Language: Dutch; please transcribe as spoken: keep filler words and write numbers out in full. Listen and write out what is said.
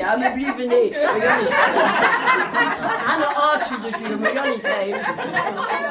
Ja, maar liever niet. Maar Jannie. Aan de asje natuurlijk, maar Jannie geven.